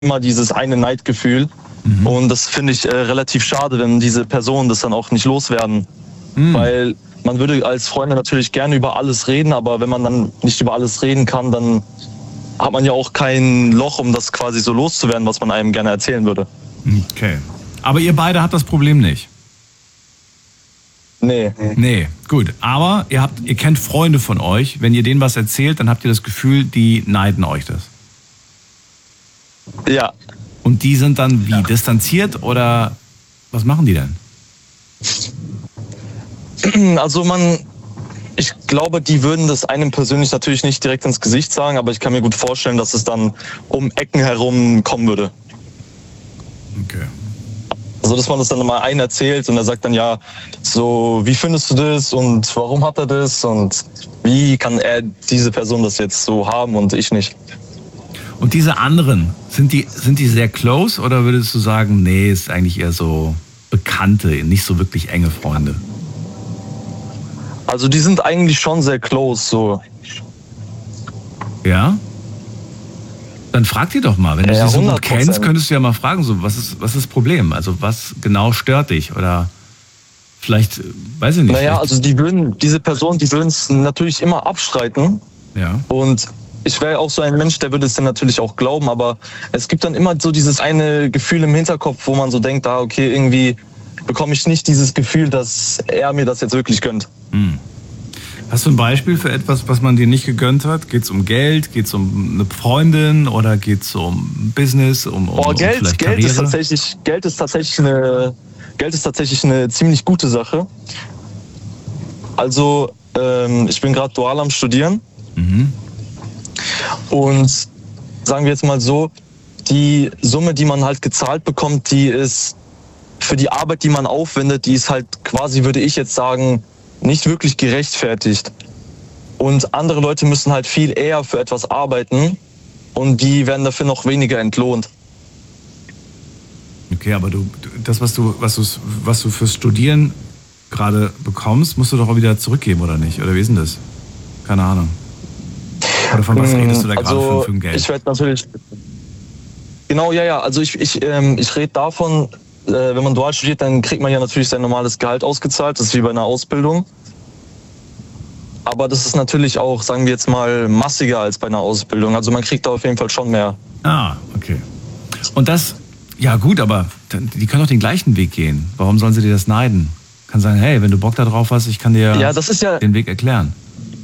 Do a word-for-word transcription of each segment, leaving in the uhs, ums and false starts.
immer dieses eine Neidgefühl. Mhm. Und das finde ich äh, relativ schade, wenn diese Personen das dann auch nicht loswerden. Mhm. Weil man würde als Freunde natürlich gerne über alles reden, aber wenn man dann nicht über alles reden kann, dann hat man ja auch kein Loch, um das quasi so loszuwerden, was man einem gerne erzählen würde. Okay. Aber ihr beide habt das Problem nicht? Nee. Nee, gut. Aber ihr habt, ihr kennt Freunde von euch. Wenn ihr denen was erzählt, dann habt ihr das Gefühl, die neiden euch das. Ja. Und die sind dann wie, ja. distanziert oder was machen die denn? Also man, ich glaube, die würden das einem persönlich natürlich nicht direkt ins Gesicht sagen, aber ich kann mir gut vorstellen, dass es dann um Ecken herum kommen würde. Okay. Also, dass man das dann mal einen erzählt und er sagt dann, ja, so, wie findest du das und warum hat er das und wie kann er, diese Person das jetzt so haben und ich nicht. Und diese anderen, sind die, sind die sehr close oder würdest du sagen, nee, ist eigentlich eher so Bekannte, nicht so wirklich enge Freunde? Also die sind eigentlich schon sehr close, so. Ja? Dann frag die doch mal, wenn du ja, sie so gut kennst, könntest du ja mal fragen, so, was ist, was ist das Problem? Also was genau stört dich? Oder vielleicht, weiß ich nicht. Naja, also die würden, diese Personen, die würden es natürlich immer abstreiten. Ja. Und ich wäre auch so ein Mensch, der würde es dann natürlich auch glauben, aber es gibt dann immer so dieses eine Gefühl im Hinterkopf, wo man so denkt, ah, okay, irgendwie bekomme ich nicht dieses Gefühl, dass er mir das jetzt wirklich gönnt. Hm. Hast du ein Beispiel für etwas, was man dir nicht gegönnt hat? Geht es um Geld? Geht es um eine Freundin? Oder geht es um Business? Um, um, oh, Geld, um vielleicht Geld Karriere? ist tatsächlich, Geld ist tatsächlich eine, Geld ist tatsächlich eine ziemlich gute Sache. Also ähm, ich bin gerade dual am Studieren. Mhm. Und sagen wir jetzt mal so, die Summe, die man halt gezahlt bekommt, die ist für die Arbeit, die man aufwendet, die ist halt quasi, würde ich jetzt sagen, nicht wirklich gerechtfertigt. Und andere Leute müssen halt viel eher für etwas arbeiten und die werden dafür noch weniger entlohnt. Okay, aber du, das, was du, was du, was du fürs Studieren gerade bekommst, musst du doch auch wieder zurückgeben, oder nicht? Oder wie ist denn das? Keine Ahnung. Oder von was redest du da also, gerade für, für ein Geld? Ich werde natürlich... Genau, ja, ja. Also ich, ich, ähm, ich rede davon, äh, wenn man dual studiert, dann kriegt man ja natürlich sein normales Gehalt ausgezahlt. Das ist wie bei einer Ausbildung. Aber das ist natürlich auch, sagen wir jetzt mal, massiger als bei einer Ausbildung. Also man kriegt da auf jeden Fall schon mehr. Ah, okay. Und das, ja gut, aber die können doch den gleichen Weg gehen. Warum sollen sie dir das neiden? Kann sagen, hey, wenn du Bock da drauf hast, ich kann dir ja, das ist ja, den Weg erklären.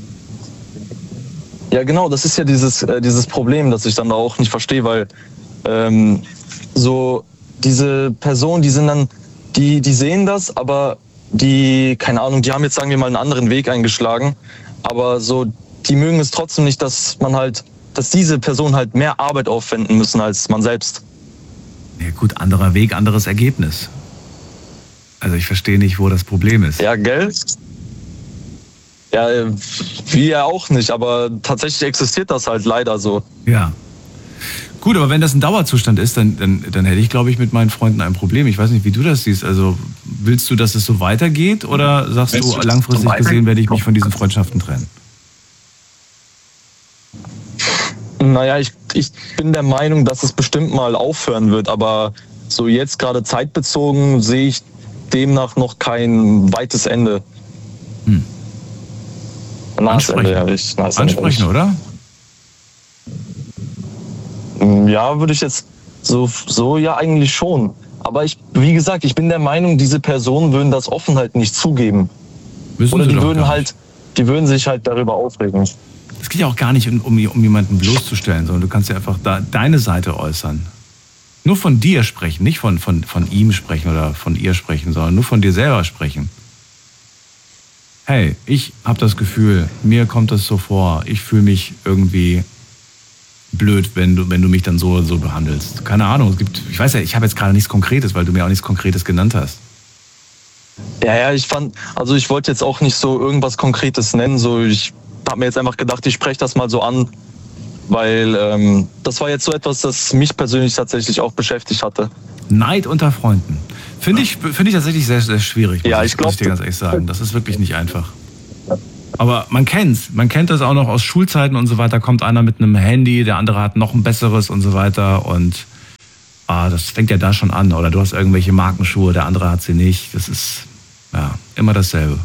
Ja, genau, das ist ja dieses, äh, dieses Problem, das ich dann auch nicht verstehe, weil ähm, so diese Personen, die sind dann, die, die sehen das, aber die, keine Ahnung, die haben jetzt, sagen wir mal, einen anderen Weg eingeschlagen, aber so, die mögen es trotzdem nicht, dass man halt, dass diese Personen halt mehr Arbeit aufwenden müssen als man selbst. Ja gut, anderer Weg, anderes Ergebnis. Also ich verstehe nicht, wo das Problem ist. Ja, gell? Ja, wir ja auch nicht, aber tatsächlich existiert das halt leider so. Ja. Gut, aber wenn das ein Dauerzustand ist, dann, dann, dann hätte ich, glaube ich, mit meinen Freunden ein Problem. Ich weiß nicht, wie du das siehst. Also willst du, dass es so weitergeht oder sagst willst du, langfristig so gesehen werde ich mich von diesen Freundschaften trennen? Naja, ich, ich bin der Meinung, dass es bestimmt mal aufhören wird, aber so jetzt gerade zeitbezogen sehe ich demnach noch kein weites Ende. Hm. Ansprechen, Ende, ich, Ansprechen oder? Ja, würde ich jetzt so, so ja eigentlich schon. Aber ich, wie gesagt, ich bin der Meinung, diese Personen würden das offen halt nicht zugeben. Wissen oder Sie die doch würden gar halt, die würden sich halt darüber aufregen. Es geht ja auch gar nicht um, um jemanden bloßzustellen, sondern du kannst ja einfach da deine Seite äußern. Nur von dir sprechen, nicht von, von, von ihm sprechen oder von ihr sprechen, sondern nur von dir selber sprechen. Hey, ich habe das Gefühl, mir kommt das so vor, ich fühle mich irgendwie blöd, wenn du, wenn du mich dann so oder so behandelst. Keine Ahnung, es gibt, ich weiß ja, ich habe jetzt gerade nichts Konkretes, weil du mir auch nichts Konkretes genannt hast. Ja, ja, ich fand, also ich wollte jetzt auch nicht so irgendwas Konkretes nennen, so ich habe mir jetzt einfach gedacht, ich spreche das mal so an, weil ähm, das war jetzt so etwas, das mich persönlich tatsächlich auch beschäftigt hatte. Neid unter Freunden. Finde ich, finde ich tatsächlich sehr, sehr schwierig, muss, ja, ich, ich glaub, muss ich dir ganz ehrlich sagen. Das ist wirklich nicht einfach. Aber man kennt's. Man kennt das auch noch aus Schulzeiten und so weiter. Kommt einer mit einem Handy, der andere hat noch ein besseres und so weiter. Und ah, das fängt ja da schon an. Oder du hast irgendwelche Markenschuhe, der andere hat sie nicht. Das ist ja immer dasselbe.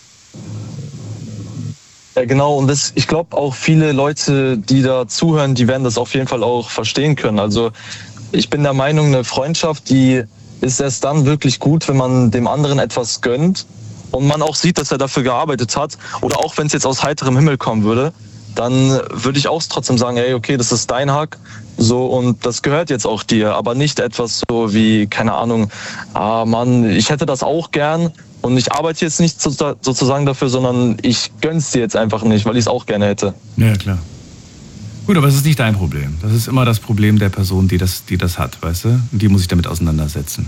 Ja, genau. Und das, ich glaube auch viele Leute, die da zuhören, die werden das auf jeden Fall auch verstehen können. Also ich bin der Meinung, eine Freundschaft, die ist erst dann wirklich gut, wenn man dem anderen etwas gönnt und man auch sieht, dass er dafür gearbeitet hat. Oder auch wenn es jetzt aus heiterem Himmel kommen würde, dann würde ich auch trotzdem sagen, ey, okay, das ist dein Hack, so, und das gehört jetzt auch dir, aber nicht etwas so wie, keine Ahnung, ah Mann, ich hätte das auch gern und ich arbeite jetzt nicht sozusagen dafür, sondern ich gönn's dir jetzt einfach nicht, weil ich es auch gerne hätte. Ja, klar. Gut, aber es ist nicht dein Problem. Das ist immer das Problem der Person, die das, die das hat, weißt du? Und die muss sich damit auseinandersetzen.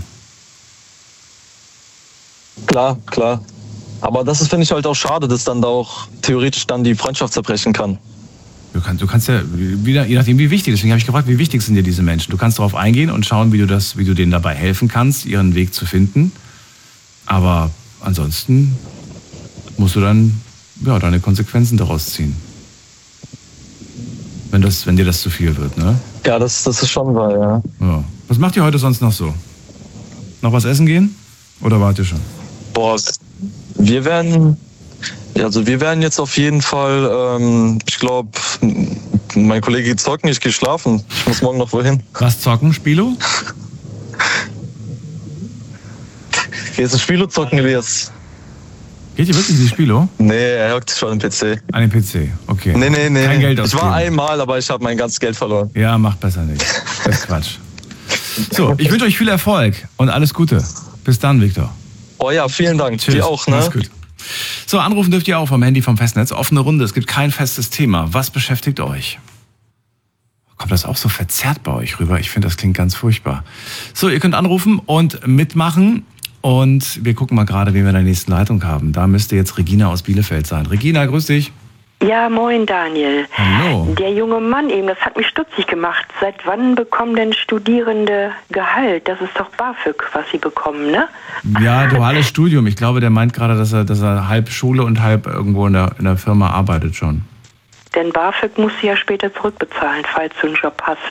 Klar, klar. Aber das ist, finde ich, halt auch schade, dass dann da auch theoretisch dann die Freundschaft zerbrechen kann. Du kannst, du kannst ja, wieder, je nachdem wie wichtig, deswegen habe ich gefragt, wie wichtig sind dir diese Menschen? Du kannst darauf eingehen und schauen, wie du, das, wie du denen dabei helfen kannst, ihren Weg zu finden. Aber ansonsten musst du dann ja, deine Konsequenzen daraus ziehen. Wenn, das, wenn dir das zu viel wird, ne? Ja, das, das ist schon wahr, ja. ja. Was macht ihr heute sonst noch so? Noch was essen gehen? Oder wart ihr schon? Boah, wir werden, also wir werden jetzt auf jeden Fall, ähm, ich glaube, mein Kollege geht zocken, ich gehe schlafen. Ich muss morgen noch wohin. Was zocken, Spilo? Hier ist ein Spilo zocken, Elias. Geht ihr wirklich in die Spilo? Nee, er hockt schon am P C. An den P C, okay. Nee, nee, nee. Kein Geld ich ausgeben. war einmal, aber ich habe mein ganzes Geld verloren. Ja, macht besser nicht. Das ist Quatsch. So, ich wünsche euch viel Erfolg und alles Gute. Bis dann, Viktor. Oh ja, vielen Dank. Tschüss. Dir auch, ne? Alles gut. So, anrufen dürft ihr auch vom Handy vom Festnetz. Offene Runde, es gibt kein festes Thema. Was beschäftigt euch? Kommt das auch so verzerrt bei euch rüber? Ich finde, das klingt ganz furchtbar. So, ihr könnt anrufen und mitmachen. Und wir gucken mal gerade, wen wir in der nächsten Leitung haben. Da müsste jetzt Regina aus Bielefeld sein. Regina, grüß dich. Ja, moin Daniel. Hallo. Der junge Mann eben, das hat mich stutzig gemacht. Seit wann bekommen denn Studierende Gehalt? Das ist doch BAföG, was sie bekommen, ne? Ja, duales Studium. Ich glaube, der meint gerade, dass er, dass er halb Schule und halb irgendwo in der, in der Firma arbeitet schon. Denn BAföG musst du ja später zurückbezahlen, falls du einen Job hast.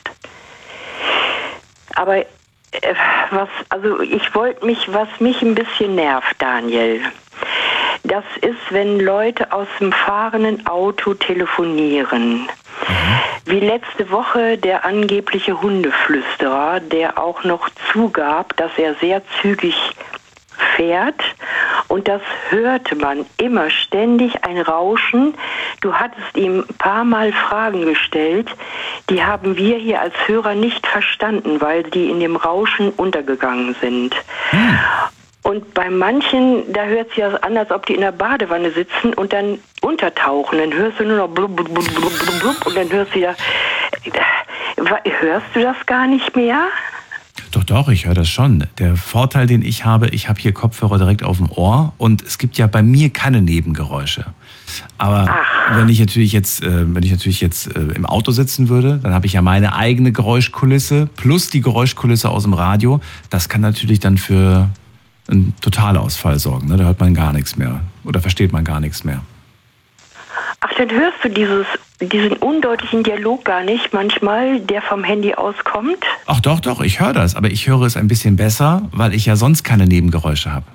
Aber äh, was, also ich wollte mich, was mich ein bisschen nervt, Daniel, das ist, wenn Leute aus dem fahrenden Auto telefonieren. Mhm. Wie letzte Woche der angebliche Hundeflüsterer, der auch noch zugab, dass er sehr zügig fährt. Und das hörte man immer ständig, ein Rauschen. Du hattest ihm ein paar Mal Fragen gestellt, die haben wir hier als Hörer nicht verstanden, weil die in dem Rauschen untergegangen sind. Mhm. Und bei manchen, da hört es ja an, als ob die in der Badewanne sitzen und dann untertauchen. Dann hörst du nur noch blub, blub, blub, blub, blub, und dann hörst du wieder... Hörst du das gar nicht mehr? Doch, doch, ich höre das schon. Der Vorteil, den ich habe, ich habe hier Kopfhörer direkt auf dem Ohr und es gibt ja bei mir keine Nebengeräusche. Aber Ach. wenn ich natürlich jetzt, äh, wenn ich natürlich jetzt äh, im Auto sitzen würde, dann habe ich ja meine eigene Geräuschkulisse plus die Geräuschkulisse aus dem Radio. Das kann natürlich dann für einen Totalausfall sorgen. Ne? Da hört man gar nichts mehr oder versteht man gar nichts mehr. Ach, dann hörst du dieses, diesen undeutlichen Dialog gar nicht manchmal, der vom Handy auskommt? Ach doch, doch, ich höre das. Aber ich höre es ein bisschen besser, weil ich ja sonst keine Nebengeräusche habe.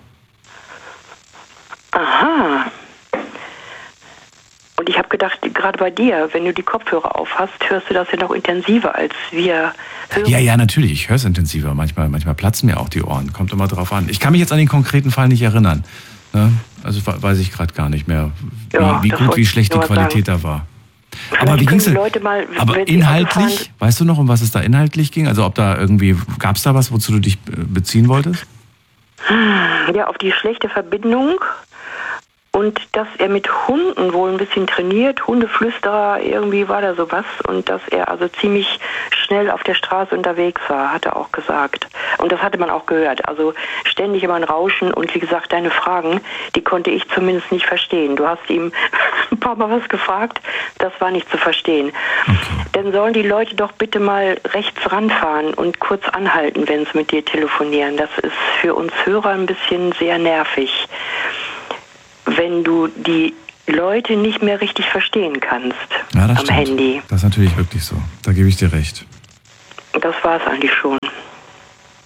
Aha. Und ich habe gedacht, gerade bei dir, wenn du die Kopfhörer auf hast, hörst du das ja noch intensiver als wir hören. Ja, ja, natürlich, ich höre es intensiver. Manchmal, manchmal platzen mir auch die Ohren. Kommt immer drauf an. Ich kann mich jetzt an den konkreten Fall nicht erinnern. Ne? Also weiß ich gerade gar nicht mehr, wie, ja, wie gut, wie schlecht die Qualität sagen. da war. Vielleicht aber wie ging's denn? Mal, aber inhaltlich, weißt du noch, um was es da inhaltlich ging? Also ob da irgendwie, gab es da was, wozu du dich beziehen wolltest? Ja, auf die schlechte Verbindung. Und dass er mit Hunden wohl ein bisschen trainiert, Hundeflüsterer, irgendwie war da sowas. Und dass er also ziemlich schnell auf der Straße unterwegs war, hat er auch gesagt. Und das hatte man auch gehört. Also ständig immer ein Rauschen. Und wie gesagt, deine Fragen, die konnte ich zumindest nicht verstehen. Du hast ihm ein paar Mal was gefragt, das war nicht zu verstehen. Okay. Dann sollen die Leute doch bitte mal rechts ranfahren und kurz anhalten, wenn sie mit dir telefonieren. Das ist für uns Hörer ein bisschen sehr nervig, wenn du die Leute nicht mehr richtig verstehen kannst ja, das am stimmt. Handy. Das ist natürlich wirklich so. Da gebe ich dir recht. Das war es eigentlich schon.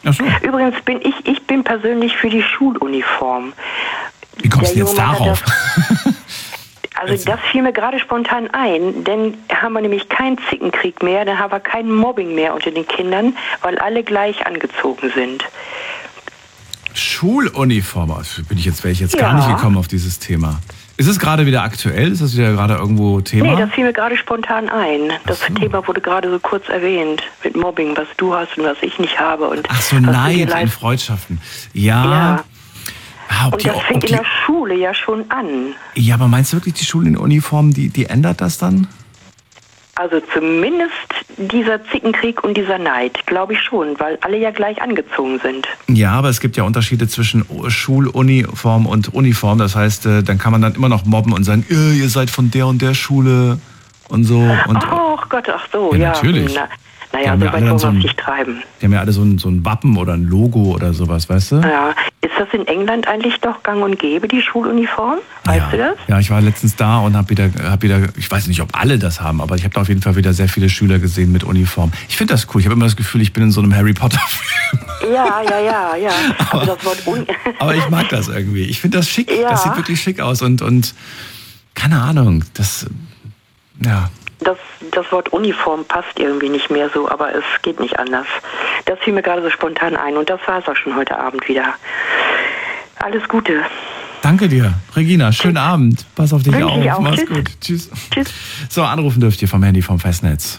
Ach so. Übrigens bin ich, ich bin persönlich für die Schuluniform. Wie kommst du Der jetzt Junge hat darauf? das- Also das fiel mir gerade spontan ein, denn haben wir nämlich keinen Zickenkrieg mehr, dann haben wir kein Mobbing mehr unter den Kindern, weil alle gleich angezogen sind. Schuluniform, also bin ich jetzt, wäre ich jetzt Ja. gar nicht gekommen auf dieses Thema. Ist es gerade wieder aktuell? Ist das wieder gerade irgendwo Thema? Nee, das fiel mir gerade spontan ein. Das Ach so. Thema wurde gerade so kurz erwähnt, mit Mobbing, was du hast und was ich nicht habe. Und Ach so, was du dir Neid in leist- Freundschaften. Ja. Ja. Ah, ob Und die, das ob fängt die, in der Schule ja schon an. ja, aber meinst du wirklich, die Schuluniform, die, die ändert das dann? Also zumindest dieser Zickenkrieg und dieser Neid, glaube ich schon, weil alle ja gleich angezogen sind. Ja, aber es gibt ja Unterschiede zwischen Schuluniform und Uniform. Das heißt, äh, dann kann man dann immer noch mobben und sagen, äh, ihr seid von der und der Schule und so. Und Ach Gott, ach so, Ja, ja. natürlich. Na, Die naja, haben so ja weit alle wollen so wir ein- es nicht treiben. die haben ja alle so ein, so ein Wappen oder ein Logo oder sowas, weißt du? Ja. Ist das in England eigentlich doch gang und gäbe, die Schuluniform? Weißt ja. du das? Ja, ich war letztens da und habe wieder, hab wieder, ich weiß nicht, ob alle das haben, aber ich habe da auf jeden Fall wieder sehr viele Schüler gesehen mit Uniform. Ich finde das cool. Ich habe immer das Gefühl, ich bin in so einem Harry Potter Film. Ja, ja, ja, ja. Also das Wort un Aber ich mag das irgendwie. Ich finde das schick. Ja. Das sieht wirklich schick aus und, und keine Ahnung, das, ja. das, das Wort Uniform passt irgendwie nicht mehr so, aber es geht nicht anders. Das fiel mir gerade so spontan ein und das war es auch schon heute Abend wieder. Alles Gute. Danke dir, Regina. Schönen Abend. Pass auf dich Wünsche auf. ich auch. Mach's Tschüss. gut. Tschüss. Tschüss. So, anrufen dürft ihr vom Handy vom Festnetz.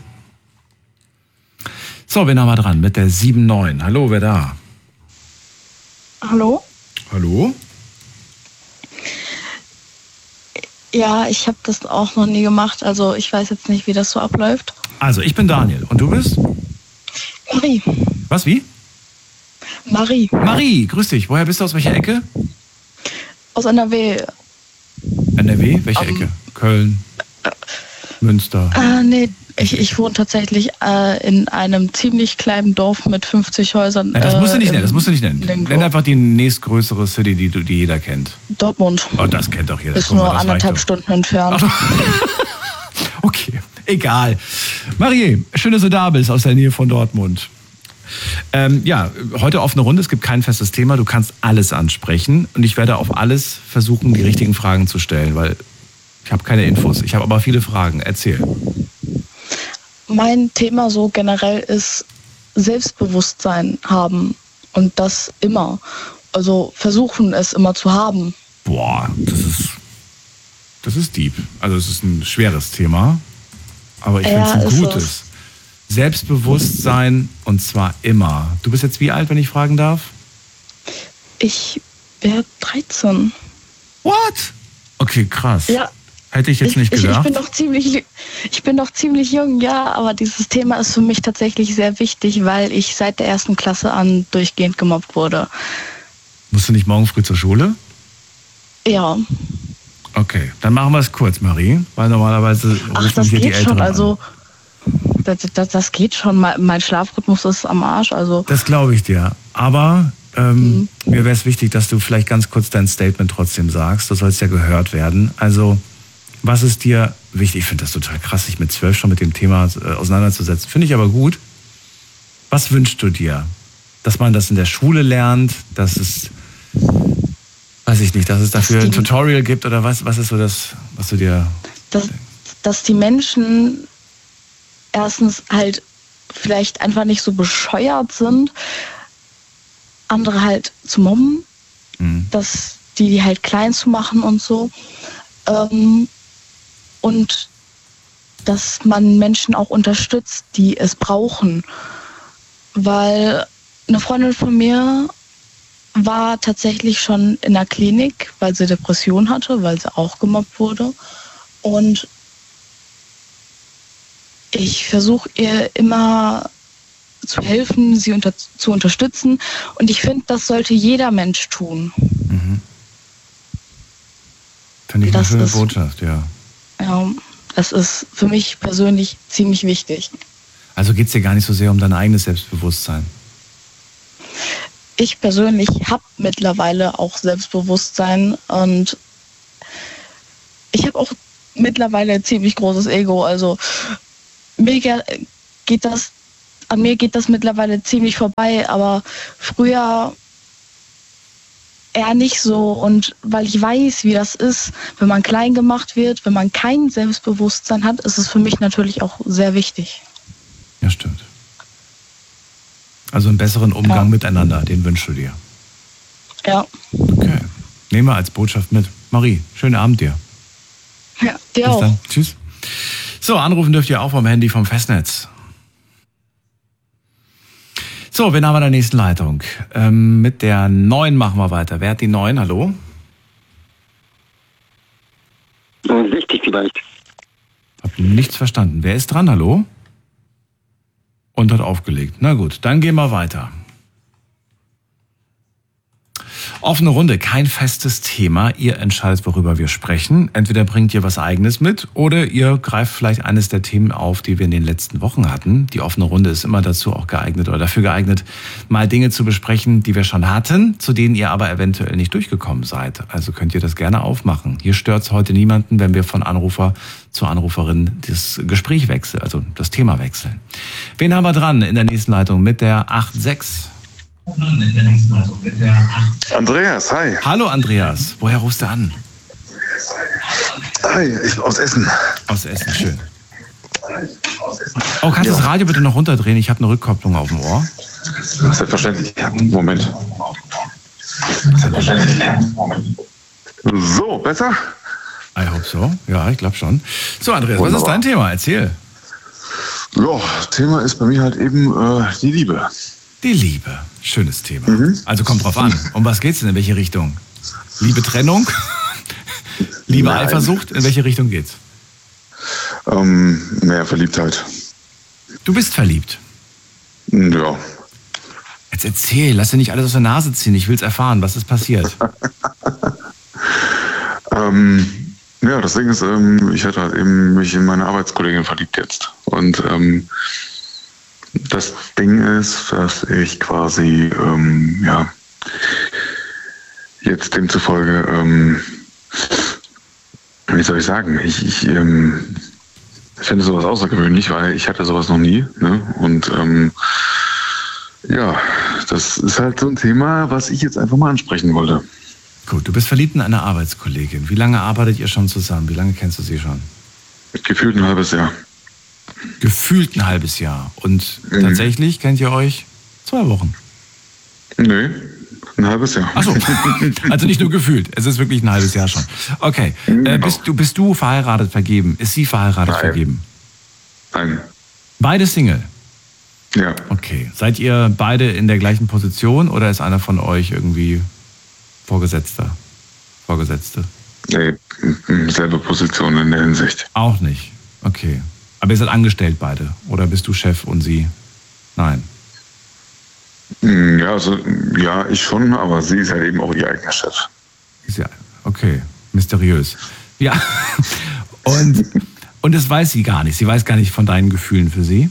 So, wen haben wir dran? Mit der sieben neun. Hallo, wer da? Hallo? Hallo? Ja, ich habe das auch noch nie gemacht. Also ich weiß jetzt nicht, wie das so abläuft. Also, ich bin Daniel. Und du bist? Marie. Was, wie? Marie. Marie, grüß dich. Woher bist du? Aus welcher Ecke? Aus N R W. N R W? Welche Um, Ecke? Köln? Münster? Äh, nee, ich, ich wohne tatsächlich äh, in einem ziemlich kleinen Dorf mit fünfzig Häusern. Ja, das musst du nicht äh, nennen. Das musst du nicht nennen. Nirgendwo. Nenn einfach die nächstgrößere City, die, du- die jeder kennt. Dortmund. Oh, das kennt doch jeder. Ist Guck mal, nur das anderthalb reicht Stunden entfernt. doch. Okay, egal. Marie, schön, dass du da bist aus der Nähe von Dortmund. Ähm, ja, heute offene Runde, es gibt kein festes Thema, du kannst alles ansprechen und ich werde auf alles versuchen, die richtigen Fragen zu stellen, weil ich habe keine Infos, ich habe aber viele Fragen. Erzähl. Mein Thema so generell ist Selbstbewusstsein haben und das immer. Also versuchen es immer zu haben. Boah, das ist, das ist deep. Also es ist ein schweres Thema, aber ich Ja, finde es ist ein gutes. Selbstbewusstsein und zwar immer. Du bist jetzt wie alt, wenn ich fragen darf? Ich wäre dreizehn. What? Okay, krass. Ja. Hätte ich jetzt Ich, nicht ich, ich gedacht. bin noch ziemlich, ich bin noch ziemlich jung, ja, aber dieses Thema ist für mich tatsächlich sehr wichtig, weil ich seit der ersten Klasse an durchgehend gemobbt wurde. Musst du nicht morgen früh zur Schule? Ja, Okay, dann machen wir es kurz, Marie, weil normalerweise ach, rufen das hier die geht Älteren schon, also an. das, das, das geht schon. Mein mein Schlafrhythmus ist am Arsch, also Das glaube ich dir. Aber ähm, mhm. mir wäre es wichtig, dass du vielleicht ganz kurz dein Statement trotzdem sagst. Du sollst ja gehört werden. Also, was ist dir wichtig? Ich finde das total krass, sich mit zwölf schon mit dem Thema äh, auseinanderzusetzen. Finde ich aber gut. Was wünschst du dir? Dass man das in der Schule lernt, dass es, weiß ich nicht, dass es dafür ein Tutorial gibt oder was? Was ist so das, was du dir... dass, dass die Menschen erstens halt vielleicht einfach nicht so bescheuert sind, andere halt zu mobben, Mhm. dass die die halt klein zu machen und so. Ähm, und dass man Menschen auch unterstützt, die es brauchen. Weil eine Freundin von mir war tatsächlich schon in der Klinik, weil sie Depression hatte, weil sie auch gemobbt wurde. Und ich versuche ihr immer zu helfen, sie unter, zu unterstützen. Und ich finde, das sollte jeder Mensch tun. Mhm. Finde ich Das eine schöne ist- Botschaft, ja. Ja, das ist für mich persönlich ziemlich wichtig. Also geht es dir gar nicht so sehr um dein eigenes Selbstbewusstsein. Ich persönlich habe mittlerweile auch Selbstbewusstsein und ich habe auch mittlerweile ein ziemlich großes Ego. Also mir ge- geht das an mir geht das mittlerweile ziemlich vorbei, aber früher eher nicht so. Und weil ich weiß, wie das ist, wenn man klein gemacht wird, wenn man kein Selbstbewusstsein hat, ist es für mich natürlich auch sehr wichtig. Ja, stimmt. Also einen besseren Umgang ja. miteinander, den wünschst du dir. Ja. Okay. Nehmen wir als Botschaft mit. Marie, schönen Abend dir. Ja, dir Bis auch. dann. Tschüss. So, anrufen dürft ihr auch vom Handy vom Festnetz. So, wen haben wir in der nächsten Leitung? Ähm, mit der neun machen wir weiter. Wer hat die neun? Hallo? sechzig vielleicht. Hab nichts verstanden. Wer ist dran? Hallo? Und hat aufgelegt. Na gut, dann gehen wir weiter. Offene Runde, kein festes Thema. Ihr entscheidet, worüber wir sprechen. Entweder bringt ihr was Eigenes mit oder ihr greift vielleicht eines der Themen auf, die wir in den letzten Wochen hatten. Die offene Runde ist immer dazu auch geeignet oder dafür geeignet, mal Dinge zu besprechen, die wir schon hatten, zu denen ihr aber eventuell nicht durchgekommen seid. Also könnt ihr das gerne aufmachen. Hier stört es heute niemanden, wenn wir von Anrufer zu Anruferin das Gespräch wechseln, also das Thema wechseln. Wen haben wir dran in der nächsten Leitung mit der acht sechs? Andreas, hi. Hallo Andreas, woher rufst du an? Hi, ich aus Essen. Aus Essen, schön. Oh, kannst du ja. das Radio bitte noch runterdrehen? Ich habe eine Rückkopplung auf dem Ohr. Selbstverständlich. Ja, Moment. Selbstverständlich. So, besser? I hope so. Ja, ich glaube schon. So, Andreas, Wunderbar. Was ist dein Thema? Erzähl. Ja, Thema ist bei mir halt eben äh, die Liebe. Die Liebe. Schönes Thema. Mhm. Also kommt drauf an. Um was geht's denn? In welche Richtung? Liebe Trennung? Liebe Nein. Eifersucht? In welche Richtung geht's? Ähm, mehr Verliebtheit. Du bist verliebt? Ja. Jetzt erzähl, lass dir nicht alles aus der Nase ziehen. Ich will's erfahren. Was ist passiert? ähm, ja, das Ding ist, ähm, ich hatte halt eben mich in meine Arbeitskollegin verliebt jetzt. Und ähm, das Ding ist, dass ich quasi, ähm, ja, jetzt demzufolge, ähm, wie soll ich sagen, ich, ich ähm, finde sowas außergewöhnlich, weil ich hatte sowas noch nie. Ne? Und ähm, ja, das ist halt so ein Thema, was ich jetzt einfach mal ansprechen wollte. Gut, du bist verliebt in eine Arbeitskollegin. Wie lange arbeitet ihr schon zusammen? Wie lange kennst du sie schon? Gefühlt ein halbes Jahr. Gefühlt ein halbes Jahr. Und mhm. tatsächlich kennt ihr euch zwei Wochen? Nö, ein halbes Jahr. Ach so, also nicht nur gefühlt. Es ist wirklich ein halbes Jahr schon. Okay, äh, bist, du, bist du verheiratet, vergeben? Ist sie verheiratet, Nein. vergeben? Nein. Beide Single? Ja. Okay, seid ihr beide in der gleichen Position oder ist einer von euch irgendwie Vorgesetzter? Vorgesetzte? Nee, selbe Position in der Hinsicht. Auch nicht, okay. Aber ihr seid angestellt beide? Oder bist du Chef und sie? Nein. Ja, also, ja, ich schon, aber sie ist halt eben auch ihr eigener Chef. Ist ja, okay, mysteriös. Ja, und, und das weiß sie gar nicht. Sie weiß gar nicht von deinen Gefühlen für sie?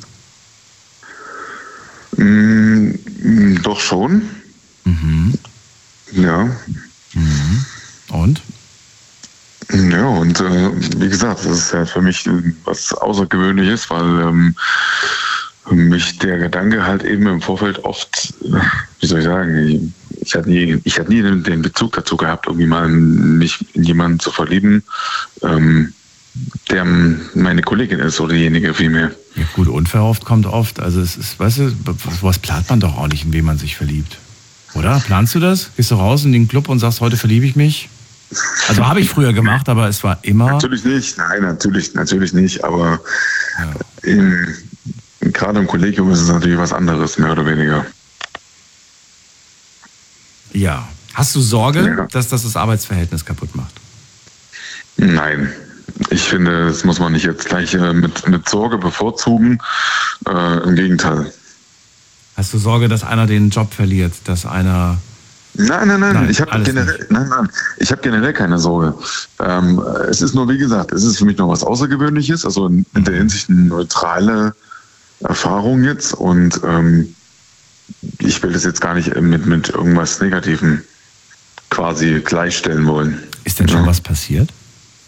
Mm, doch schon. Mhm. Ja. Mhm. Und? Ja, und äh, wie gesagt, das ist ja für mich was Außergewöhnliches, weil ähm, mich der Gedanke halt eben im Vorfeld oft, wie soll ich sagen, ich, ich hatte nie, ich hatte nie den, den Bezug dazu gehabt, irgendwie mal mich in jemanden zu verlieben, ähm, der meine Kollegin ist oder diejenige vielmehr. Ja gut, unverhofft kommt oft. Also es ist, weißt du, sowas plant man doch auch nicht, in wen man sich verliebt. Oder? Planst du das? Gehst du raus in den Club und sagst, heute verliebe ich mich? Also habe ich früher gemacht, aber es war immer... Natürlich nicht, nein, natürlich, natürlich nicht, aber ja. im, gerade im Kollegium ist es natürlich was anderes, mehr oder weniger. Ja. Hast du Sorge, Ja. dass das das Arbeitsverhältnis kaputt macht? Nein. Ich finde, das muss man nicht jetzt gleich äh, mit, mit Sorge bevorzugen. Äh, Im Gegenteil. Hast du Sorge, dass einer den Job verliert, dass einer... Nein, nein, nein, Nein, ich habe generell, nein, nein, ich habe generell keine Sorge. Ähm, es ist nur, wie gesagt, es ist für mich noch was Außergewöhnliches, also in, in der Hinsicht eine neutrale Erfahrung jetzt und ähm, ich will das jetzt gar nicht mit, mit irgendwas Negativem quasi gleichstellen wollen. Ist denn schon ja. was passiert?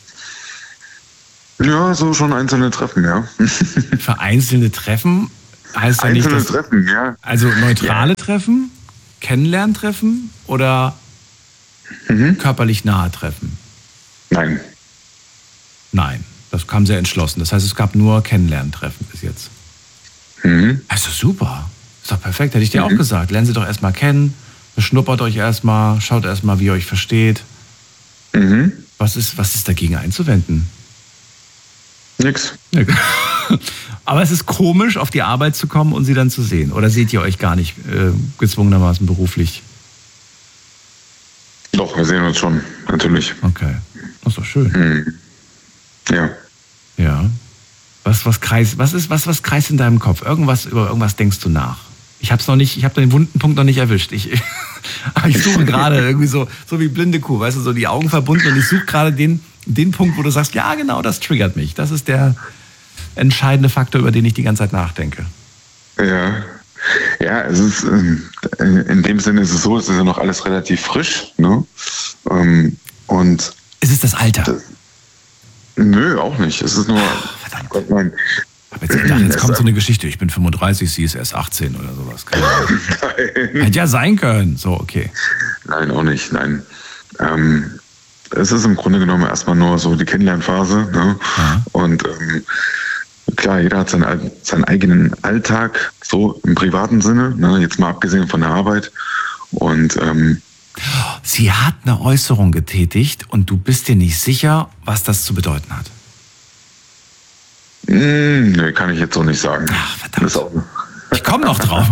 Ja, so schon einzelne Treffen, ja. Vereinzelte Treffen? heißt ja nicht, Einzelne dass, Treffen, ja. also neutrale Ja. Treffen, Kennenlerntreffen oder Mhm. körperlich nahe Treffen? Nein. Nein, das kam sehr entschlossen. Das heißt, es gab nur Kennenlerntreffen bis jetzt. Mhm. Also super. Ist doch perfekt. Hätte ich dir Mhm. auch gesagt. Lernen Sie doch erstmal kennen, beschnuppert euch erstmal, schaut erstmal, wie ihr euch versteht. Mhm. Was ist, was ist dagegen einzuwenden? Nix. Aber es ist komisch, auf die Arbeit zu kommen und sie dann zu sehen. Oder seht ihr euch gar nicht äh, gezwungenermaßen beruflich? Doch, wir sehen uns schon, natürlich. Okay. Das ist doch schön. Mhm. Ja. Ja. Was, was, kreist, was, ist, was, was kreist in deinem Kopf? Irgendwas, über irgendwas denkst du nach? Ich hab's noch nicht, ich habe den wunden Punkt noch nicht erwischt. Ich, ich suche gerade irgendwie so, so wie blinde Kuh, weißt du, so die Augen verbunden und ich suche gerade den, den Punkt, wo du sagst, ja genau, das triggert mich. Das ist der entscheidende Faktor, über den ich die ganze Zeit nachdenke. Ja. Ja, es ist, ähm, in dem Sinne ist es so, es ist ja noch alles relativ frisch, ne? Ähm, und. Ist es das Alter? Das, nö, auch nicht. Es ist nur. Verdammt. Gott, nein. Ich habe jetzt gedacht, jetzt kommt so eine Geschichte. Ich bin fünfunddreißig, sie ist erst achtzehn oder sowas. Keine Ahnung. Nein. Hätte ja sein können. So, okay. Nein, auch nicht, nein. Ähm, es ist im Grunde genommen erstmal nur so die Kennenlernphase, ne? Ja. Und ähm, klar, jeder hat seinen, seinen eigenen Alltag, so im privaten Sinne, ne? Jetzt mal abgesehen von der Arbeit. Und ähm, Sie hat eine Äußerung getätigt und du bist dir nicht sicher, was das zu bedeuten hat. mh, nee, kann ich jetzt so nicht sagen. Ach, verdammt. Das ist auch, Ich komme noch drauf.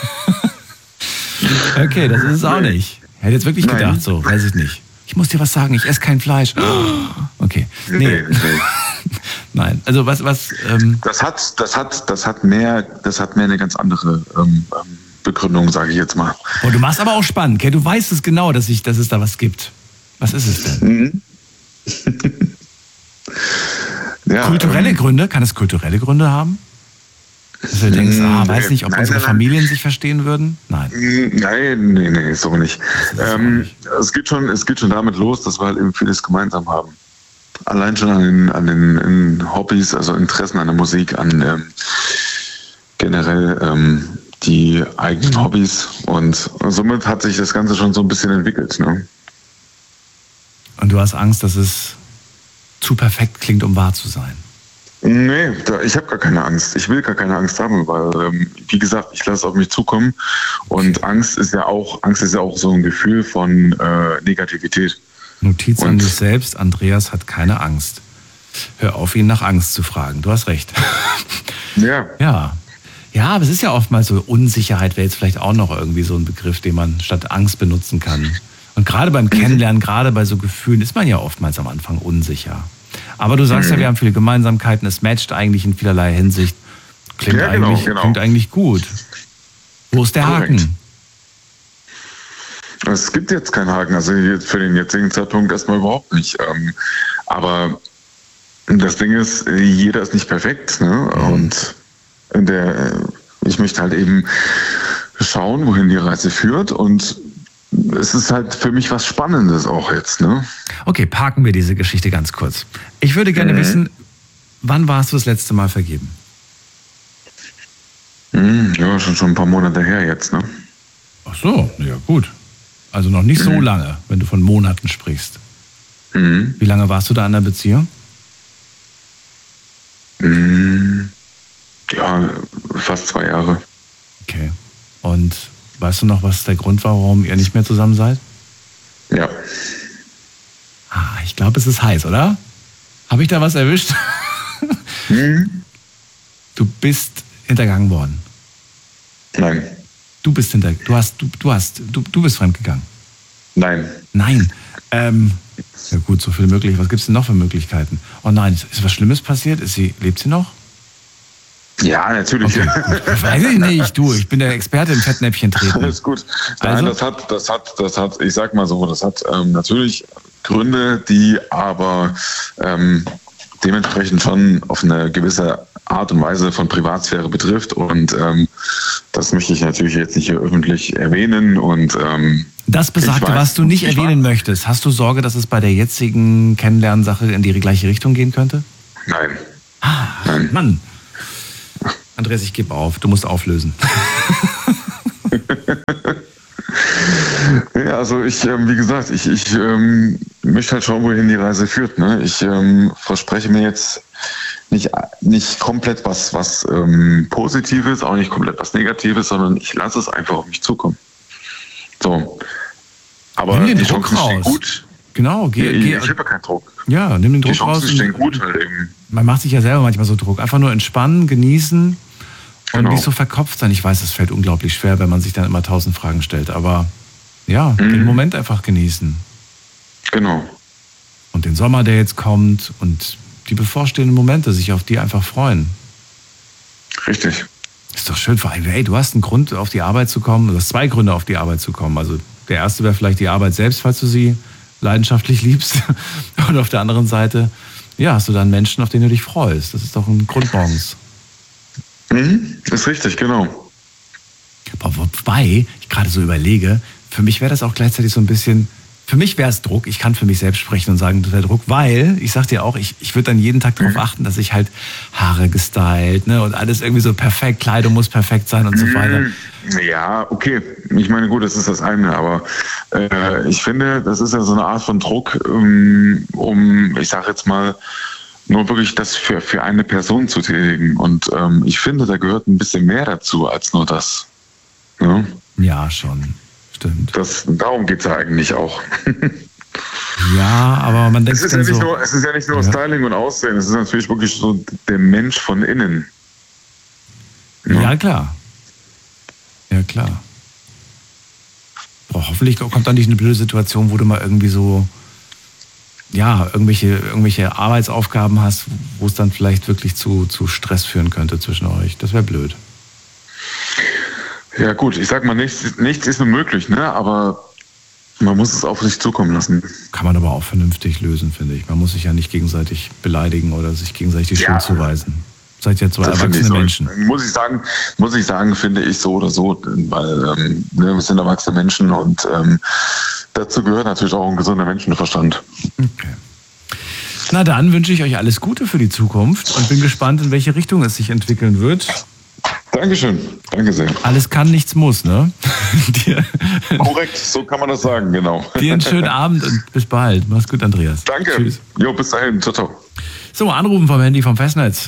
Okay, das ist es auch nicht. Ich hätte jetzt wirklich Nein. gedacht, so, weiß ich nicht. Ich muss dir was sagen, ich esse kein Fleisch. Okay, nee. nee, nee. Nein, also was, was, ähm, Das hat, das hat, das hat mehr, das hat mehr eine ganz andere ähm, ähm, Begründung, sage ich jetzt mal. oh, du machst aber auch spannend, gell? Du weißt es genau, dass, ich, dass es da was gibt. Was ist es denn? Mhm. Ja, Kulturelle ähm, Gründe? Kann es kulturelle Gründe haben? Dass du denkst, ah, weiß nicht, ob Nein, unsere nein, nein. Familien sich verstehen würden? Nein. Nein, nee, nee, so nicht. Das ist auch Ähm, nicht. es geht schon, es geht schon damit los, dass wir halt eben vieles gemeinsam haben. Allein schon an den, an den in Hobbys, also Interessen an der Musik, an ähm, generell ähm, die eigenen Hobbys, und somit hat sich das Ganze schon so ein bisschen entwickelt. Ne? Und du hast Angst, dass es zu perfekt klingt, um wahr zu sein. Nee, da, ich habe gar keine Angst. Ich will gar keine Angst haben, weil, ähm, wie gesagt, ich lasse es auf mich zukommen. Und Angst ist ja auch, Angst ist ja auch so ein Gefühl von äh, Negativität. Notiz an Und- dich selbst, Andreas hat keine Angst. Hör auf, ihn nach Angst zu fragen. Du hast recht. Ja. Ja. Ja, aber es ist ja oftmals so, Unsicherheit wäre jetzt vielleicht auch noch irgendwie so ein Begriff, den man statt Angst benutzen kann. Und gerade beim Kennenlernen, gerade bei so Gefühlen, ist man ja oftmals am Anfang unsicher. Aber du sagst ja, wir haben viele Gemeinsamkeiten, es matcht eigentlich in vielerlei Hinsicht. Klingt, Ja, genau, eigentlich, genau. klingt eigentlich gut. Wo ist der Korrekt. Haken? Es gibt jetzt keinen Haken, also jetzt für den jetzigen Zeitpunkt erstmal überhaupt nicht. Ähm, aber das Ding ist, jeder ist nicht perfekt, ne? Und der, ich möchte halt eben schauen, wohin die Reise führt, und es ist halt für mich was Spannendes auch jetzt, ne? Okay, parken wir diese Geschichte ganz kurz. Ich würde gerne Mhm. wissen, wann warst du das letzte Mal vergeben? Hm, ja, schon schon ein paar Monate her jetzt, ne? Ach so, ja gut. Also noch nicht so Mhm. lange, wenn du von Monaten sprichst. Mhm. Wie lange warst du da in der Beziehung? Hm, ja, fast zwei Jahre. Okay. Und weißt du noch, was der Grund war, warum ihr nicht mehr zusammen seid? Ja. Ah, ich glaube, es ist heiß, oder? Habe ich da was erwischt? Hm, Du bist hintergangen worden. nein. Du bist hinter, du hast, du, du hast, du, du bist fremdgegangen. Nein. Nein. Ähm, ja gut, so viele mögliche. Was gibt es denn noch für Möglichkeiten? Oh nein, ist, ist was Schlimmes passiert? Ist sie, lebt sie noch? Ja, natürlich. Okay, gut. Weiß ich nicht, du. Ich bin der Experte im Fettnäpfchen treten. Alles gut. Nein, Also? das hat, das hat, das hat, ich sag mal so, das hat ähm, natürlich Gründe, die aber ähm, dementsprechend schon auf eine gewisse Art und Weise von Privatsphäre betrifft, und ähm, das möchte ich natürlich jetzt nicht hier öffentlich erwähnen, und ähm, Das Besagte, Ich weiß, was du nicht ich erwähnen weiß. möchtest, hast du Sorge, dass es bei der jetzigen Kennenlernsache in die gleiche Richtung gehen könnte? nein. Ah, Nein. Mann. Andreas, ich gebe auf. Du musst auflösen. Ja, also ich, ähm, wie gesagt, ich, ich ähm, möchte halt schauen, wohin die Reise führt. Ne? Ich ähm, verspreche mir jetzt nicht, nicht komplett was, was ähm, Positives, auch nicht komplett was Negatives, sondern ich lasse es einfach auf mich zukommen. So. Aber nimm den die Druck Chancen stehen raus. gut. Genau, geh, ich geh. ich habe ja keinen Druck. Ja, nimm den Druck die Chancen raus. stehen gut halt eben. Man macht sich ja selber manchmal so Druck. Einfach nur entspannen, genießen und Genau. nicht so verkopft sein. Ich weiß, das fällt unglaublich schwer, wenn man sich dann immer tausend Fragen stellt. Aber ja, Mhm. den Moment einfach genießen. Genau. Und den Sommer, der jetzt kommt und die bevorstehenden Momente, sich auf die einfach freuen. Richtig. Ist doch schön, vor allem, hey, du hast einen Grund, auf die Arbeit zu kommen. Du hast zwei Gründe, auf die Arbeit zu kommen. Also der erste wäre vielleicht die Arbeit selbst, falls du sie leidenschaftlich liebst. Und auf der anderen Seite, ja, hast du dann Menschen, auf denen du dich freust. Das ist doch ein Grund morgens. Mhm. Ist richtig, genau. Aber wobei, ich gerade so überlege, für mich wäre das auch gleichzeitig so ein bisschen, für mich wäre es Druck. Ich kann für mich selbst sprechen und sagen, das wäre Druck, weil, ich sag dir auch, ich, ich würde dann jeden Tag darauf achten, dass ich halt Haare gestylt, ne, und alles irgendwie so perfekt, Kleidung muss perfekt sein und so weiter. Ja, okay. Ich meine, gut, das ist das eine, aber äh, ich finde, das ist ja so eine Art von Druck, um, um ich sage jetzt mal, nur wirklich das für, für eine Person zu tätigen. Und ähm, ich finde, da gehört ein bisschen mehr dazu als nur das. Ja, Ja, schon. Stimmt. das, darum geht es ja eigentlich auch. Ja, aber man denkt Es ist, ja dann nicht so, nur, es ist ja nicht nur Ja. Styling und Aussehen, es ist natürlich wirklich so der Mensch von innen. ja, klar. Ja, klar. Boah, hoffentlich kommt dann nicht eine blöde Situation, wo du mal irgendwie so, ja, irgendwelche, irgendwelche Arbeitsaufgaben hast, wo es dann vielleicht wirklich zu, zu Stress führen könnte zwischen euch. Das wäre blöd. Ja gut, ich sag mal, nichts, nichts ist unmöglich, ne? Aber man muss es auf sich zukommen lassen. Kann man aber auch vernünftig lösen, finde ich. Man muss sich ja nicht gegenseitig beleidigen oder sich gegenseitig die Ja. Schuld zuweisen. Seid ja zwei Das finde erwachsene ich so. Menschen. Muss ich sagen, muss ich sagen, finde ich so oder so, weil ähm, ne, wir sind erwachsene Menschen und ähm, dazu gehört natürlich auch ein gesunder Menschenverstand. Okay. Na dann wünsche ich euch alles Gute für die Zukunft und bin gespannt, in welche Richtung es sich entwickeln wird. Dankeschön, danke sehr. Alles kann, nichts muss, ne? dir, Korrekt, so kann man das sagen, genau. dir einen schönen Abend und bis bald. Mach's gut, Andreas. Danke. Tschüss. Jo, bis dahin. Ciao, ciao. So, anrufen vom Handy vom Festnetz.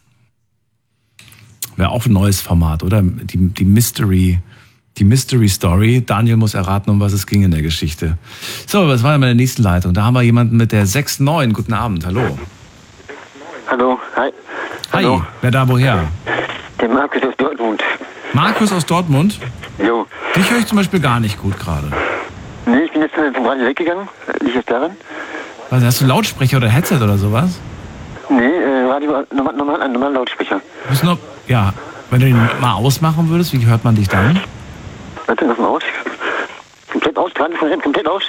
Wäre auch ein neues Format, oder? Die, die Mystery, die Mystery Story. Daniel muss erraten, um was es ging in der Geschichte. So, was war denn bei der nächsten Leitung? Da haben wir jemanden mit der sechs neun. Guten Abend, hallo. Hallo, hi. Hi, Hallo. wer da woher? Der Markus aus Dortmund. Markus aus Dortmund? Jo. Dich höre ich zum Beispiel gar nicht gut gerade. Nee, ich bin jetzt vom Radio weggegangen. Liegt jetzt daran? Was, hast du Lautsprecher oder Headset oder sowas? Nee, äh, Radio, normal, normal, ein normaler Lautsprecher. Du bist noch, ja, wenn du den mal ausmachen würdest, wie hört man dich dann? Warte, lass mal aus. Komplett aus, gerade von hinten, komplett aus.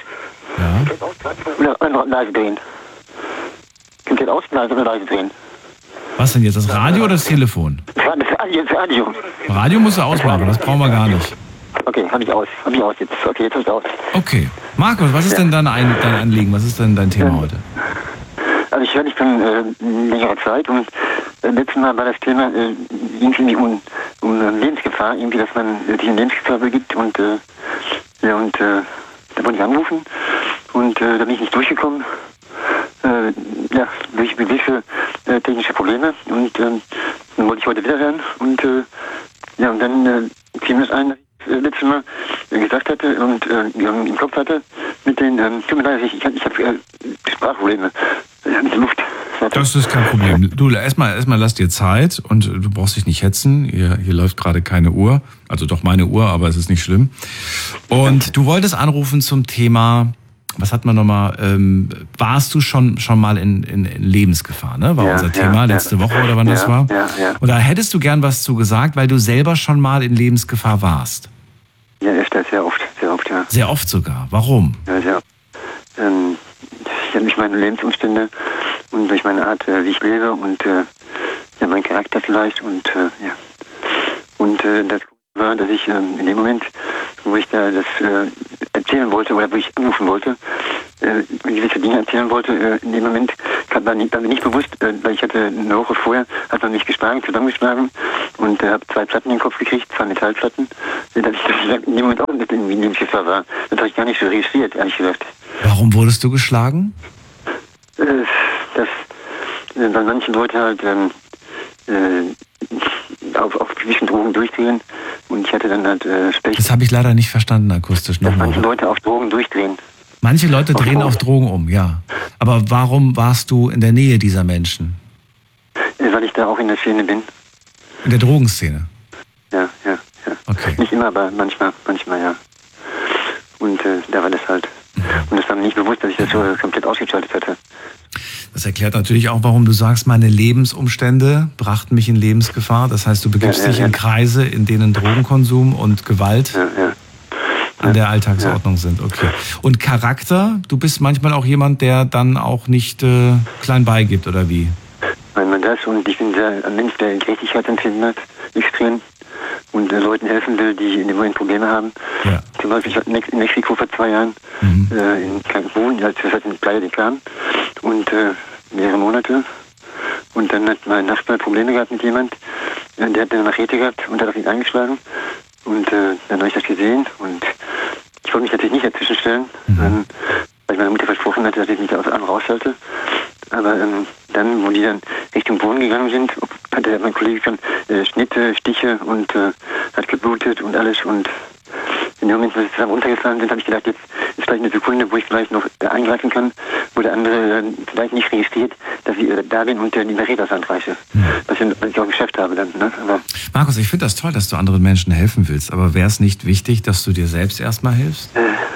Ja. Oder einfach leise drehen. Komplett aus, leise oder leise drehen. Was denn jetzt, das Radio oder das Telefon? Das Radio, das Radio. Radio musst du ausmachen, das brauchen wir gar nicht. Okay, hab ich aus. Hab ich aus jetzt. Okay, jetzt hab ich aus. Okay. Markus, was ist Ja. denn dein, Ein- dein Anliegen? Was ist denn dein Thema heute? Also ich höre dich schon äh, längere Zeit und äh, letztes Mal war das Thema äh, irgendwie um, um äh, Lebensgefahr, irgendwie, dass man äh, sich in Lebensgefahr begibt und äh, ja und äh, da wollte ich anrufen und äh, da bin ich nicht durchgekommen. Äh, ja, durch gewisse äh, technische Probleme und äh, dann wollte ich heute wieder hören und äh, ja und dann äh, fiel mir das ein, dass ich äh, letztes Mal äh, gesagt hatte und äh, im Kopf hatte mit den, ähm, tut mir leid, ich, ich, ich habe äh, Sprachprobleme. Ich habe nicht Luft. Das ist kein Problem. Du, erstmal erstmal lass dir Zeit und du brauchst dich nicht hetzen. Hier, hier läuft gerade keine Uhr. Also doch meine Uhr, aber es ist nicht schlimm. Und du wolltest anrufen zum Thema, was hat man nochmal, ähm, warst du schon schon mal in, in, in Lebensgefahr, ne? War Ja, unser ja, Thema ja. letzte Woche oder wann das Ja, war? ja, ja. Und da hättest du gern was zu gesagt, weil du selber schon mal in Lebensgefahr warst. Ja, öfter, sehr oft, sehr oft, ja. Sehr oft sogar. Warum? Ja, sehr oft. Ähm, ich habe durch meine Lebensumstände und durch meine Art, äh, wie ich lebe und äh, ja, mein Charakter vielleicht und äh, ja. Und äh, das war, dass ich ähm, in dem Moment, wo ich da das äh, erzählen wollte oder wo ich anrufen wollte, äh, gewisse Dinge erzählen wollte. Äh, in dem Moment war mir nicht, nicht bewusst, äh, weil ich hatte eine Woche vorher, hat man mich geschlagen, zusammengeschlagen und äh, habe zwei Platten in den Kopf gekriegt, zwei Metallplatten. Äh, dass ich in dem Moment auch in Lebensgefahr war. Das habe ich gar nicht so registriert, ehrlich gesagt. Warum wurdest du geschlagen? Äh, das, äh, weil manche Leute halt ähm, äh, auf, auf gewissen Drogen durchdrehen und ich hatte dann halt äh, Specht. Das habe ich leider nicht verstanden akustisch. Dass Nochmal. manche Leute auf Drogen durchdrehen. Manche Leute Auf drehen Drogen. auf Drogen um, ja. Aber warum warst du in der Nähe dieser Menschen? Äh, weil ich da auch in der Szene bin. In der Drogenszene? Ja, ja, ja. Okay. Nicht immer, aber manchmal, manchmal ja. Und äh, da war das halt. Und das war mir nicht bewusst, dass ich das so komplett ausgeschaltet hatte. Das erklärt natürlich auch, warum du sagst, meine Lebensumstände brachten mich in Lebensgefahr. Das heißt, du begibst Ja, ja, dich ja. in Kreise, in denen Drogenkonsum und Gewalt Ja, ja. an der Alltagsordnung sind. Okay. Und Charakter? Du bist manchmal auch jemand, der dann auch nicht äh, klein beigibt, oder wie? Einmal das und ich bin sehr ein Mensch, der Gerechtigkeit empfinden hat, extrem. Und äh, Leuten helfen will, die in dem Moment Probleme haben. Ja. Zum Beispiel, ich war in Mexiko vor zwei Jahren, Mhm. äh, in Cancun, als das hat in Playa del Carmen, und äh, mehrere Monate. Und dann hat mein Nachbar Probleme gehabt mit jemand, äh, der hat eine Machete gehabt und hat auf ihn eingeschlagen. Und äh, dann habe ich das gesehen und ich wollte mich natürlich nicht dazwischen stellen, Mhm. ähm, weil ich meiner Mutter versprochen hatte, dass ich mich aus allem rausschalte. Aber ähm, dann, wo die dann Richtung Boden gegangen sind, hatte mein Kollege schon äh, Schnitte, Stiche und äh, hat geblutet und alles. Und in dem Moment, wo sie zusammen runtergefallen sind, habe ich gedacht, jetzt ist vielleicht eine Sekunde, wo ich vielleicht noch äh, eingreifen kann, wo der andere äh, vielleicht nicht registriert, dass ich äh, da bin und äh, die Machete aus der Hand reiche. Mhm. Was ich, was ich auch geschafft habe dann. Ne? Aber Markus, ich finde das toll, dass du anderen Menschen helfen willst. Aber wäre es nicht wichtig, dass du dir selbst erstmal hilfst?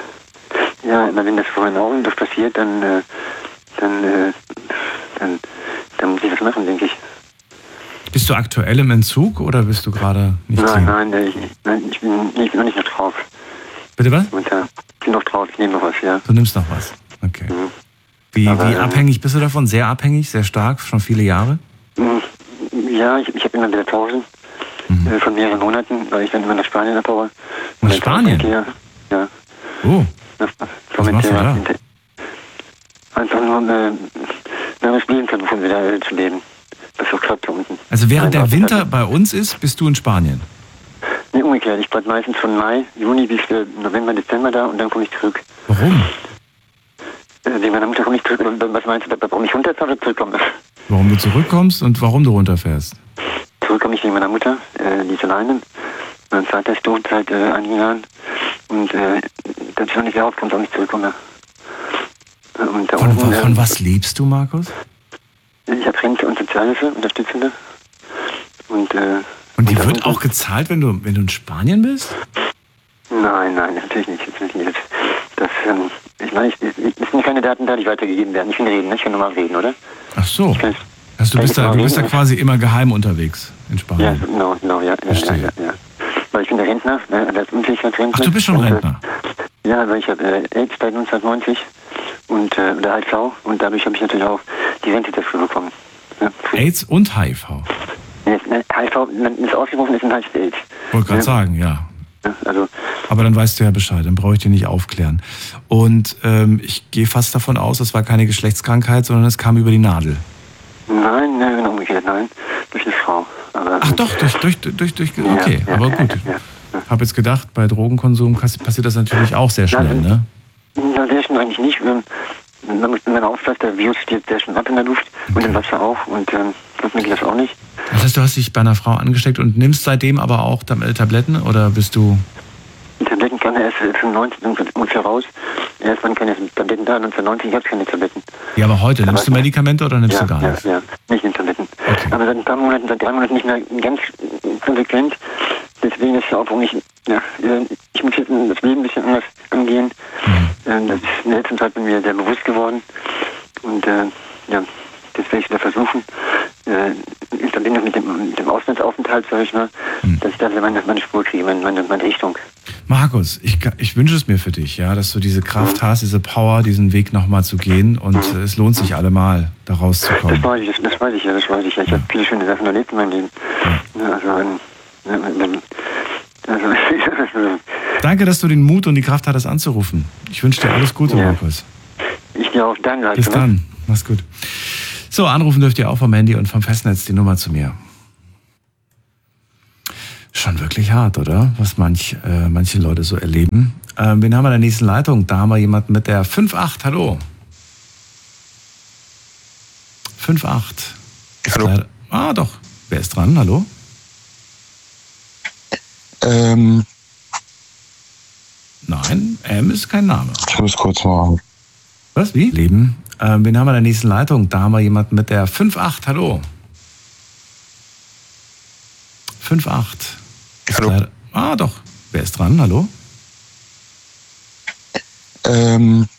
äh, ja, aber wenn das vor meinen Augen das passiert, dann, äh, dann, äh, dann, dann muss ich das machen, denke ich. Bist du aktuell im Entzug oder bist du gerade nicht Nein, clean? nein, äh, ich, nein ich, bin, ich bin noch nicht noch drauf. Bitte was? Und, äh, ich bin noch drauf, ich nehme noch was, ja. Du nimmst noch was. Okay. Mhm. Wie, Aber, wie ähm, abhängig bist du davon? Sehr abhängig, sehr stark, schon viele Jahre? Ja, ich, ich habe immer wieder Pausen Mhm. äh, von mehreren Monaten, weil ich dann immer nach Spanien abhaue. Nach Spanien? Ja, ja. Oh, Das, Was machst du da? Einfach nur äh, das Leben versuchen, wieder äh, zu leben. Das ist so klappt da unten. also während der Nein, Winter bei uns ist, bist du in Spanien. Nee, umgekehrt. Ich bleib meistens von Mai, Juni bis äh, November, Dezember da und dann komme ich zurück. Warum? Äh, wegen meiner Mutter komme ich zurück. Und was meinst du, warum ich runterfahre oder zurückkomme? Warum du zurückkommst und warum du runterfährst? Zurück komme ich wegen meiner Mutter, äh, die ist alleine. Mein Vater ist tot seit äh, einigen Jahren. Und äh, dass ich noch nicht rauskommt, auch nicht zurückkomme. Äh, Und da Von, unten, von, äh, von was lebst du, Markus? Ich habe Rente und Sozialhilfe, Unterstützende. Und, äh, Und die da wird unten- auch gezahlt, wenn du, wenn du in Spanien bist? Nein, nein, natürlich nicht. Natürlich nicht. Das, ähm, ich meine, ich, es sind keine Daten da, die weitergegeben werden. Ich kann reden, ne? Ich kann normal reden, oder? Ach so. Ich kann, Also du kann bist ich da, mal du bist da reden? quasi immer geheim unterwegs in Ja, Spanien. genau, genau, ja. ja, ja, Verstehe. ja, ja. Weil ich bin der Rentner, ne, als Unfähigkeitsrentner. Ach, du bist schon Und, äh, Rentner. Ja, weil ich habe äh, AIDS seit neunzehnhundertneunzig und äh, der H I V und dadurch habe ich natürlich auch die Rente dafür bekommen. Ja. AIDS und H I V. Nee, ne, H I V man ist ausgerufen, ist ein H I V AIDS. Wollte gerade Ja. sagen, ja. Ja, also, Aber dann weißt du ja Bescheid, dann brauche ich dir nicht aufklären. Und ähm, ich gehe fast davon aus, das war keine Geschlechtskrankheit, sondern es kam über die Nadel. nein, nein, genau umgekehrt, nein. Durch eine Frau. Aber, Ach doch, durch, durch, durch, durch, Ja, okay, ja, aber ja, gut. ja, ja. Hab jetzt gedacht, bei Drogenkonsum passiert das natürlich auch sehr schnell, ne? Ja, sehr schnell eigentlich nicht. Ähm, Man muss man aufpassen, der Virus steht sehr schnell ab in der Luft und im Wasser auch und ähm, mir geht das auch nicht. Das heißt, du hast dich bei einer Frau angesteckt und nimmst seitdem aber auch Tab- äh, Tabletten oder bist du... Die Tabletten kann er erst fünfundneunzig ungefähr raus. Erst wann kann er Tabletten da, neunzehnhundertneunzig gab es keine Tabletten. Ja, aber heute, nimmst du Aber- Medikamente oder nimmst ja, du gar ja, nichts? ja, nicht in Tabletten. Okay. Aber seit ein paar Monaten, seit drei Monaten nicht mehr ganz konsequent. Deswegen ist es auch, warum ich, ja, äh, ich muss jetzt das Leben ein bisschen anders angehen. Mhm. Ähm, Das ist in der letzten Zeit bei mir sehr bewusst geworden. Und äh, ja, das werde ich wieder versuchen, äh, in Verbindung mit dem, mit dem Auslandsaufenthalt, sage ich mal, Mhm. dass ich da wieder meine, meine Spur kriege, meine, meine, meine Richtung. Markus, ich, ka- ich wünsche es mir für dich, ja, dass du diese Kraft hast, diese Power, diesen Weg nochmal zu gehen und äh, es lohnt sich allemal, da Das rauszukommen. weiß ich, das, das weiß ich ja, das weiß ich ja. Ich habe viele schöne Sachen erlebt in meinem Leben. Ja, also, ähm, ja, ähm, also, Danke, dass du den Mut und die Kraft hattest anzurufen. Ich wünsche dir alles Gute, Ja. Markus. Ja, danke. Bis dann. Mach's gut. So, anrufen dürft ihr auch vom Handy und vom Festnetz die Nummer zu mir. Schon wirklich hart, oder? Was manch, äh, manche Leute so erleben. Ähm, wen haben wir in der nächsten Leitung? Da haben wir jemanden mit der fünf acht. Hallo. fünf acht. Hallo. Leider... Ah, doch. Wer ist dran? Hallo? Ähm. Nein, M ist kein Name. Ich muss kurz mal. Was? Wie? Leben. Ähm, wen haben wir in der nächsten Leitung? Da haben wir jemanden mit der fünf acht. Hallo. fünf acht. Hallo. Leider... Ah, doch. Wer ist dran? Hallo? Ähm.